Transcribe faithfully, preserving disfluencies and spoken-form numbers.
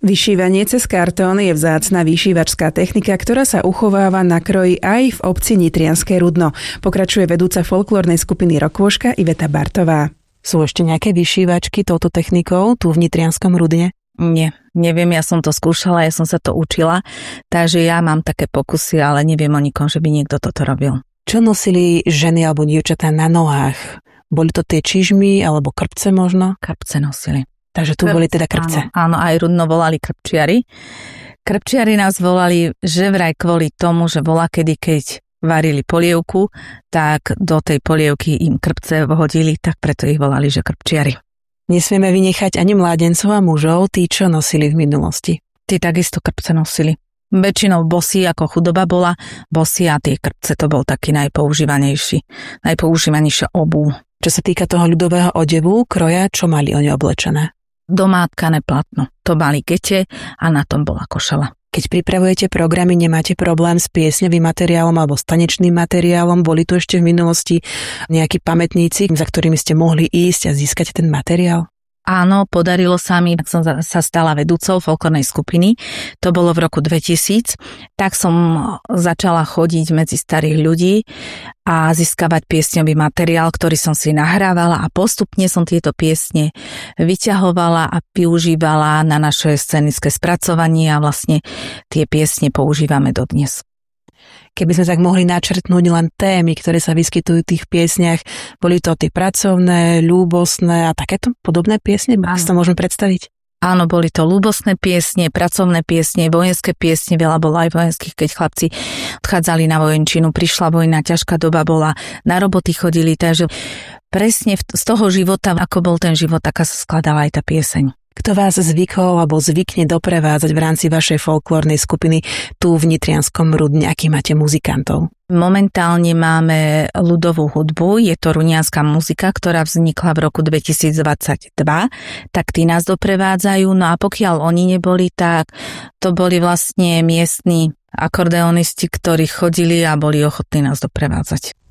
Vyšívanie cez kartón je vzácna vyšívačská technika, ktorá sa uchováva na kroji aj v obci Nitrianske Rudno. Pokračuje vedúca folklórnej skupiny Rokôška Iveta Bartová. Sú ešte nejaké vyšívačky touto technikou tu v Nitrianskom Rudne? Nie, neviem, ja som to skúšala, ja som sa to učila, takže ja mám také pokusy, ale neviem o nikom, že by niekto toto robil. Čo nosili ženy alebo dievčatá na nohách? Boli to tie čižmy alebo krpce možno? Krpce nosili. Takže tu boli teda krpce. Áno, áno, aj Rudno volali krpčiari. Krpčiari nás volali, že vraj kvôli tomu, že bola kedy, keď varili polievku, tak do tej polievky im krpce vhodili, tak preto ich volali, že krpčiari. Nesmieme vynechať ani mládencov a mužov, tí, čo nosili v minulosti. Tí takisto krpce nosili. Väčšinou bosí, ako chudoba bola, bosí a tie krpce to bol taký najpoužívanejší, najpoužívanejšia obuv. Čo sa týka toho ľudového odevu, kroja, čo mali oni oblečené? Doma tkané platno. To mali gete a na tom bola košela. Keď pripravujete programy, nemáte problém s piesňovým materiálom alebo s tanečným materiálom? Boli tu ešte v minulosti nejakí pamätníci, za ktorými ste mohli ísť a získať ten materiál? Áno, podarilo sa mi, ak som sa stala vedúcou folklórnej skupiny, to bolo v roku dvetisíc, tak som začala chodiť medzi starých ľudí a získavať piesňový materiál, ktorý som si nahrávala a postupne som tieto piesne vyťahovala a využívala na naše scenické spracovanie a vlastne tie piesne používame dodnes. Keby sme tak mohli načrtnúť len témy, ktoré sa vyskytujú v tých piesniach, boli to tie pracovné, ľúbosné a takéto podobné piesne, ak si to môžeme predstaviť? Áno, boli to ľúbosné piesne, pracovné piesne, vojenské piesne, veľa bolo aj vojenských, keď chlapci odchádzali na vojenčinu, prišla vojna, ťažká doba bola, na roboty chodili, takže presne z toho života, ako bol ten život, taká sa skladala aj tá pieseň. Kto vás zvykol alebo zvykne doprevádzať v rámci vašej folklórnej skupiny tu v Nitrianskom Rudne? Akých máte muzikantov? Momentálne máme ľudovú hudbu, je to runianská muzika, ktorá vznikla v roku dvetisícdvadsaťdva, tak tí nás doprevádzajú, no a pokiaľ oni neboli, tak to boli vlastne miestni akordeonisti, ktorí chodili a boli ochotní nás doprevádzať.